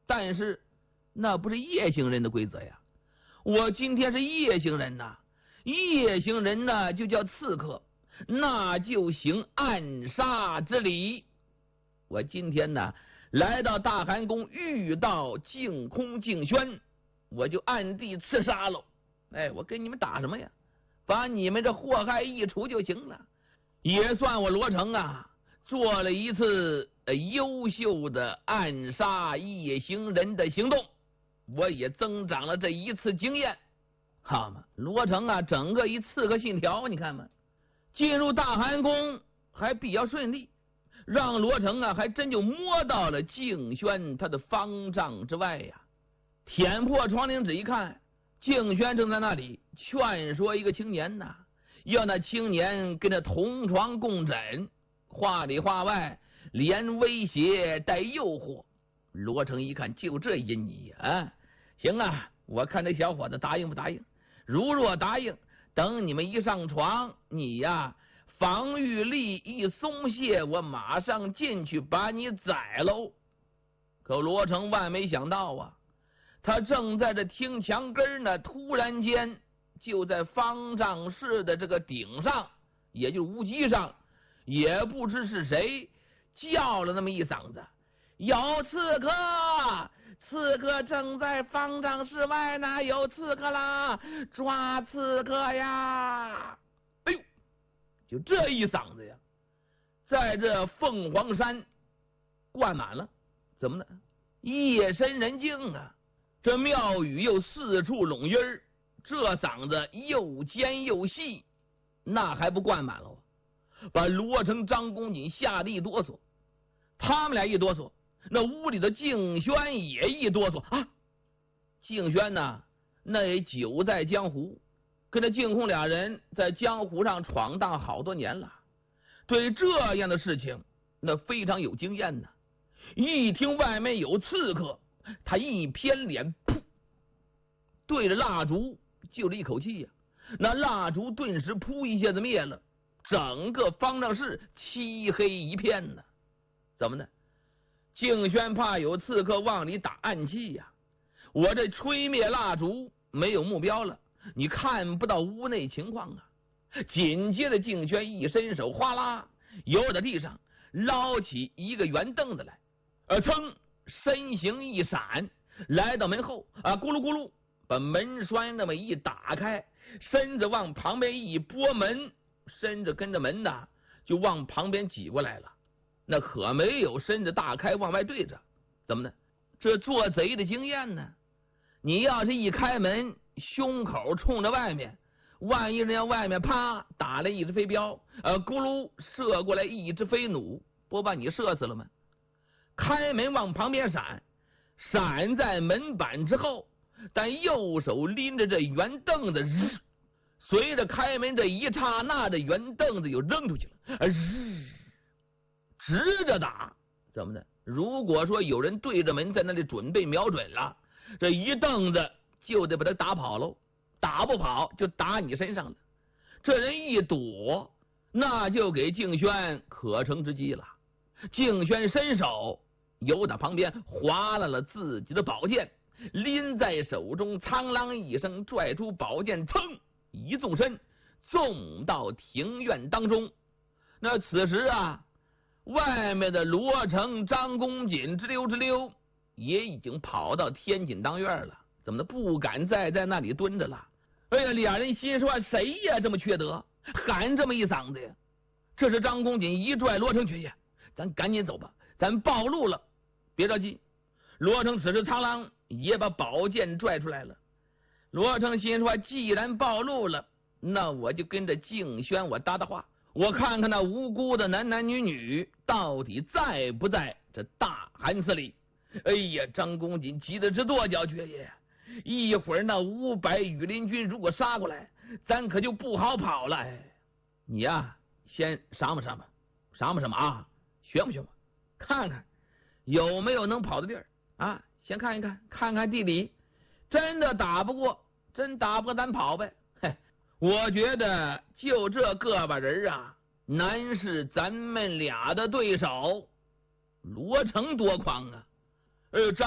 但是那不是夜行人的规则呀。我今天是夜行人呐，夜行人呢就叫刺客，那就行暗杀之礼。我今天呢来到大寒宫，遇到净空净轩，我就暗地刺杀喽。哎，我跟你们打什么呀？把你们这祸害一除就行了，也算我罗成啊做了一次优秀的暗杀夜行人的行动，我也增长了这一次经验。好嘛，罗成啊，整个一刺客信条，你看嘛，进入大寒宫还比较顺利，让罗成啊还真就摸到了静轩他的方丈之外呀。舔破窗棂纸一看，静轩正在那里劝说一个青年呐，要那青年跟他同床共枕，话里话外连威胁带诱惑。罗成一看就这阴你啊，行啊，我看这小伙子答应不答应。如若答应，等你们一上床，你呀防御力一松懈，我马上进去把你宰喽。可罗成万没想到啊，他正在这听墙根呢，突然间就在方丈室的这个顶上，也就是屋脊上，也不知是谁叫了那么一嗓子：有刺客！刺客正在方丈室外呢，有刺客啦！抓刺客呀！哎呦，就这一嗓子呀，在这凤凰山灌满了。怎么呢？夜深人静啊，这庙宇又四处拢音儿，这嗓子又尖又细，那还不灌满了？把罗成、张公瑾吓得一哆嗦。他们俩一哆嗦，那屋里的静轩也一哆嗦啊！静轩呢，那也久在江湖，跟着静空俩人在江湖上闯荡好多年了，对这样的事情那非常有经验呢。一听外面有刺客，他一偏脸，噗，对着蜡烛就了一口气呀，那蜡烛顿时噗一下子灭了，整个方丈室漆黑一片呢。怎么呢？静轩怕有刺客往里打暗器呀，我这吹灭蜡烛没有目标了，你看不到屋内情况啊。紧接着静轩一伸手，哗啦由在地上捞起一个圆凳子来，噌，身形一闪，来到门后啊，咕噜咕噜把门栓那么一打开，身子往旁边一拨门，身子跟着门呐就往旁边挤过来了。那可没有身子大开往外对着，怎么呢？这做贼的经验呢？你要是一开门，胸口冲着外面，万一人家外面啪打来一只飞镖，咕噜射过来一只飞弩，不把你射死了吗？开门往旁边闪，闪在门板之后，但右手拎着这圆凳子，随着开门这一刹那，这圆凳子又扔出去了，直着打。怎么的？如果说有人对着门在那里准备瞄准了，这一凳子就得把他打跑喽，打不跑就打你身上了。这人一躲，那就给静轩可乘之机了。静轩伸手由他旁边划拉了自己的宝剑，拎在手中，苍啷一声拽出宝剑，噌一纵身，纵到庭院当中。那此时啊，外面的罗成、张公瑾直溜直溜也已经跑到天锦当院了，怎么的不敢再在那里蹲着了。哎呀，俩人心说谁呀这么缺德，喊这么一嗓子呀。这时张公瑾一拽罗成去呀，咱赶紧走吧，咱暴露了。别着急，罗成此时苍啷也把宝剑拽出来了。罗成心说既然暴露了，那我就跟着静轩我搭搭话，我看看那无辜的男男女女到底在不在这大寒寺里。哎呀，张公瑾急得直跺脚，爵爷，一会儿那500羽林军如果杀过来，咱可就不好跑了。你呀先赏吧赏吧啊，学吧看看有没有能跑的地儿啊，先看一看，看看地理，真打不过咱跑呗。嘿，我觉得就这个把人啊，难是咱们俩的对手。罗成多狂啊！张